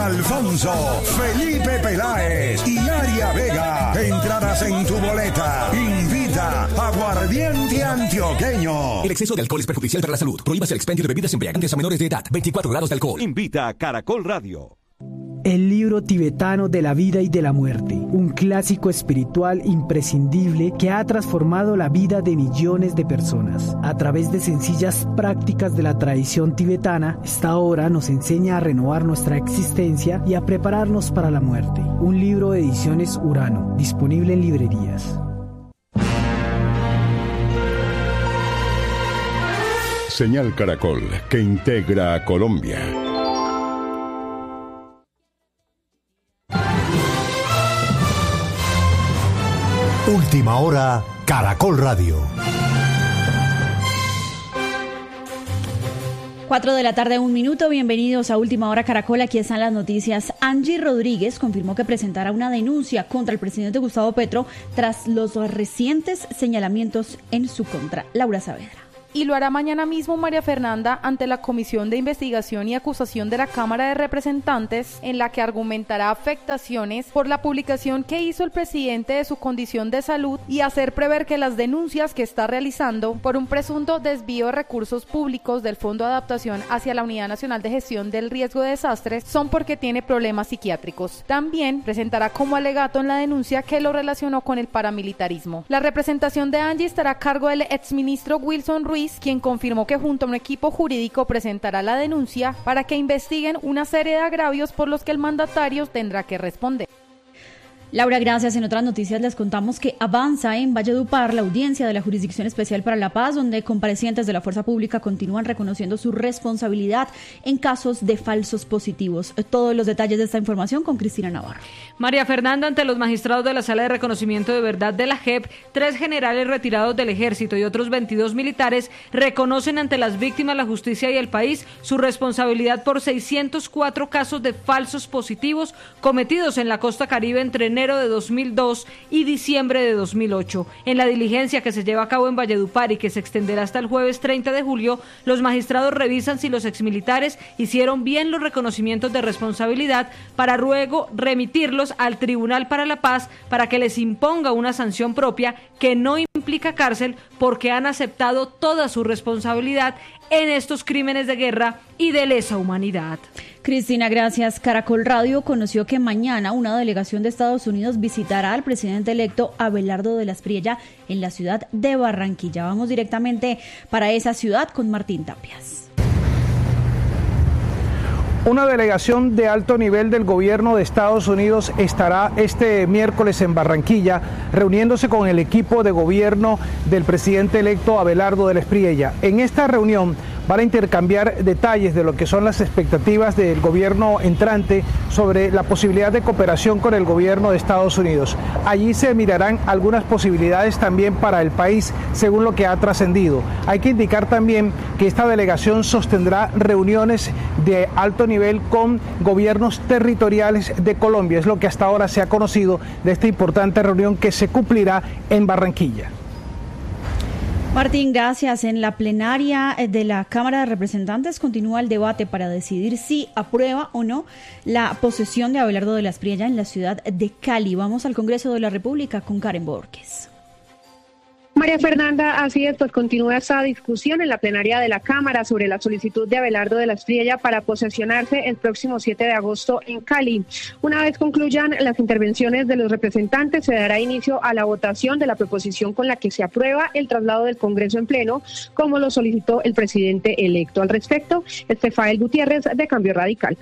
Alfonso, Felipe Peláez y Aria Vega. Entradas en tu boleta. Invita Aguardiente Antioqueño. El exceso de alcohol es perjudicial para la salud. Prohíbas el expendio de bebidas embriagantes a menores de edad. 24 grados de alcohol. Invita a Caracol Radio. El libro tibetano de la vida y de la muerte, un clásico espiritual imprescindible que ha transformado la vida de millones de personas. A través de sencillas prácticas de la tradición tibetana, esta obra nos enseña a renovar nuestra existencia y a prepararnos para la muerte. Un libro de Ediciones Urano, disponible en librerías. Señal Caracol, que integra a Colombia. Última hora, Caracol Radio. 4 de la tarde, 1 minuto. Bienvenidos a Última Hora Caracol. Aquí están las noticias. Angie Rodríguez confirmó que presentará una denuncia contra el presidente Gustavo Petro tras los recientes señalamientos en su contra. Laura Saavedra. Y lo hará mañana mismo María Fernanda ante la Comisión de Investigación y Acusación de la Cámara de Representantes, en la que argumentará afectaciones por la publicación que hizo el presidente de su condición de salud y hacer prever que las denuncias que está realizando por un presunto desvío de recursos públicos del Fondo de Adaptación hacia la Unidad Nacional de Gestión del Riesgo de Desastres son porque tiene problemas psiquiátricos. También presentará como alegato en la denuncia que lo relacionó con el paramilitarismo. La representación de Angie estará a cargo del exministro Wilson Ruiz, quien confirmó que junto a un equipo jurídico presentará la denuncia para que investiguen una serie de agravios por los que el mandatario tendrá que responder. Laura, gracias. En otras noticias les contamos que avanza en Valledupar la audiencia de la Jurisdicción Especial para la Paz, donde comparecientes de la fuerza pública continúan reconociendo su responsabilidad en casos de falsos positivos. Todos los detalles de esta información con Cristina Navarro. María Fernanda, ante los magistrados de la Sala de Reconocimiento de Verdad de la JEP, 3 generales retirados del Ejército y otros 22 militares reconocen ante las víctimas, la justicia y el país su responsabilidad por 604 casos de falsos positivos cometidos en la costa Caribe entre enero de 2002 y diciembre de 2008. En la diligencia que se lleva a cabo en Valledupar y que se extenderá hasta el jueves 30 de julio, los magistrados revisan si los exmilitares hicieron bien los reconocimientos de responsabilidad para luego remitirlos al Tribunal para la Paz para que les imponga una sanción propia que no implica cárcel porque han aceptado toda su responsabilidad en estos crímenes de guerra y de lesa humanidad. Cristina, gracias. Caracol Radio conoció que mañana una delegación de Estados Unidos visitará al presidente electo Abelardo de la Espriella en la ciudad de Barranquilla. Vamos directamente para esa ciudad con Martín Tapias. Una delegación de alto nivel del gobierno de Estados Unidos estará este miércoles en Barranquilla reuniéndose con el equipo de gobierno del presidente electo Abelardo de la Espriella. En esta reunión van a intercambiar detalles de lo que son las expectativas del gobierno entrante sobre la posibilidad de cooperación con el gobierno de Estados Unidos. Allí se mirarán algunas posibilidades también para el país, según lo que ha trascendido. Hay que indicar también que esta delegación sostendrá reuniones de alto nivel con gobiernos territoriales de Colombia. Es lo que hasta ahora se ha conocido de esta importante reunión que se cumplirá en Barranquilla. Martín, gracias. En la plenaria de la Cámara de Representantes continúa el debate para decidir si aprueba o no la posesión de Abelardo de la Espriella en la ciudad de Cali. Vamos al Congreso de la República con Karen Borges. María Fernanda, así es, pues continúa esta discusión en la plenaria de la Cámara sobre la solicitud de Abelardo de la Espriella para posesionarse el próximo 7 de agosto en Cali. Una vez concluyan las intervenciones de los representantes, se dará inicio a la votación de la proposición con la que se aprueba el traslado del Congreso en pleno, como lo solicitó el presidente electo. Al respecto, Estefael Gutiérrez, de Cambio Radical.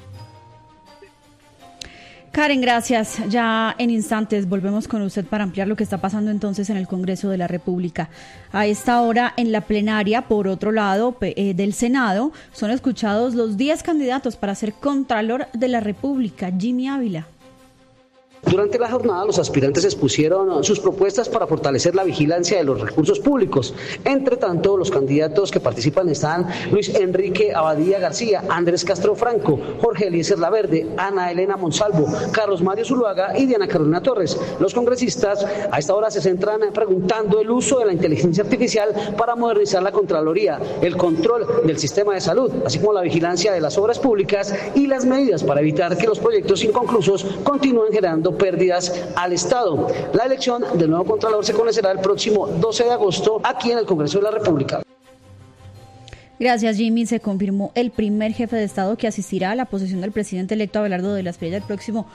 Karen, gracias. Ya en instantes volvemos con usted para ampliar lo que está pasando entonces en el Congreso de la República. A esta hora en la plenaria, por otro lado, del Senado, son escuchados los 10 candidatos para ser Contralor de la República. Jimmy Ávila. Durante la jornada, los aspirantes expusieron sus propuestas para fortalecer la vigilancia de los recursos públicos. Entre tanto, los candidatos que participan están Luis Enrique Abadía García, Andrés Castro Franco, Jorge Eliezer Laverde, Ana Elena Monsalvo, Carlos Mario Zuluaga y Diana Carolina Torres. Los congresistas a esta hora se centran preguntando el uso de la inteligencia artificial para modernizar la Contraloría, el control del sistema de salud, así como la vigilancia de las obras públicas y las medidas para evitar que los proyectos inconclusos continúen generando pérdidas al Estado. La elección del nuevo Contralor se conocerá el próximo 12 de agosto aquí en el Congreso de la República. Gracias, Jimmy. Se confirmó el primer jefe de Estado que asistirá a la posesión del presidente electo Abelardo de la Espriella el próximo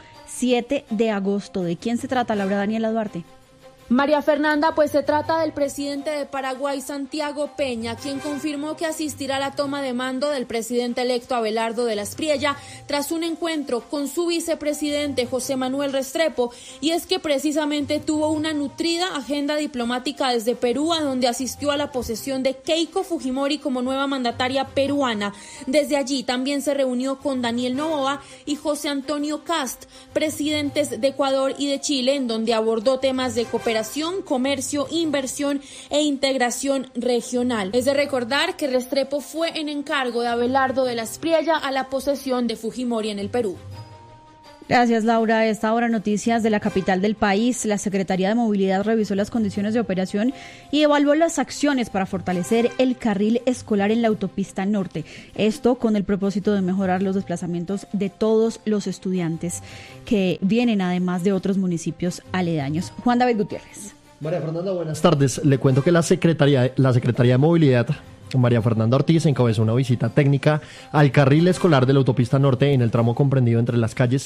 7 de agosto. ¿De quién se trata, Laura Daniela Duarte? María Fernanda, pues se trata del presidente de Paraguay, Santiago Peña, quien confirmó que asistirá a la toma de mando del presidente electo Abelardo de la Espriella tras un encuentro con su vicepresidente José Manuel Restrepo, y es que precisamente tuvo una nutrida agenda diplomática desde Perú, a donde asistió a la posesión de Keiko Fujimori como nueva mandataria peruana. Desde allí también se reunió con Daniel Noboa y José Antonio Kast, presidentes de Ecuador y de Chile, en donde abordó temas de cooperación, comercio, inversión e integración regional. Es de recordar que Restrepo fue en encargo de Abelardo de la Espriella a la posesión de Fujimori en el Perú. Gracias, Laura. A esta hora, noticias de la capital del país. La Secretaría de Movilidad revisó las condiciones de operación y evaluó las acciones para fortalecer el carril escolar en la autopista norte. Esto con el propósito de mejorar los desplazamientos de todos los estudiantes que vienen además de otros municipios aledaños. Juan David Gutiérrez. María Fernanda, buenas tardes. Le cuento que la Secretaría de Movilidad, María Fernanda Ortiz, encabezó una visita técnica al carril escolar de la autopista norte en el tramo comprendido entre las calles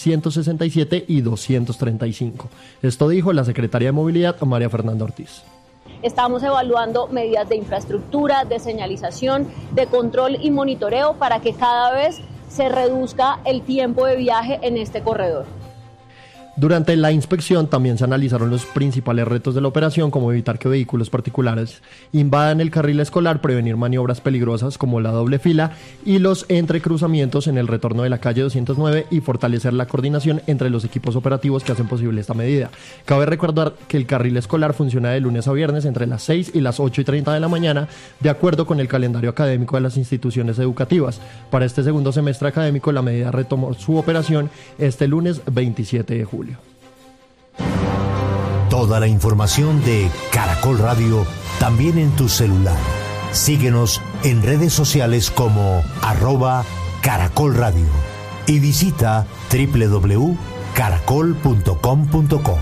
167 y 235. Esto dijo la Secretaria de Movilidad, María Fernanda Ortiz. Estamos evaluando medidas de infraestructura, de señalización, de control y monitoreo para que cada vez se reduzca el tiempo de viaje en este corredor. Durante la inspección también se analizaron los principales retos de la operación, como evitar que vehículos particulares invadan el carril escolar, prevenir maniobras peligrosas como la doble fila y los entrecruzamientos en el retorno de la calle 209 y fortalecer la coordinación entre los equipos operativos que hacen posible esta medida. Cabe recordar que el carril escolar funciona de lunes a viernes entre las 6 y las 8:30 de la mañana, de acuerdo con el calendario académico de las instituciones educativas. Para este segundo semestre académico, la medida retomó su operación este lunes 27 de julio. Toda la información de Caracol Radio también en tu celular. Síguenos en redes sociales como @Caracol Radio y visita www.caracol.com.co.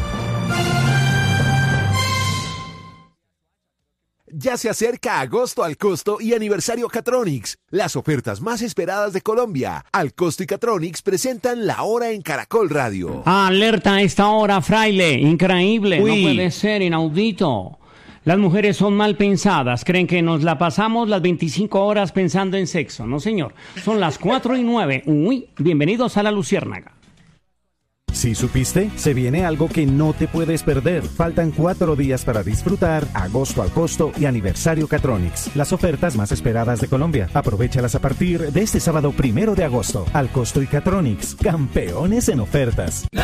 Ya se acerca agosto al costo y aniversario Catronics, las ofertas más esperadas de Colombia. Al costo y Catronics presentan la hora en Caracol Radio. Alerta a esta hora, fraile, increíble, Uy. No puede ser, inaudito. Las mujeres son mal pensadas, creen que nos la pasamos las 25 horas pensando en sexo. No, señor, son las 4:09. Uy, bienvenidos a La Luciérnaga. ¿Sí supiste? Se viene algo que no te puedes perder. Faltan 4 días para disfrutar agosto al costo y aniversario Catronics, las ofertas más esperadas de Colombia. Aprovéchalas a partir de este sábado 1 de agosto. Al costo y Catronics, campeones en ofertas.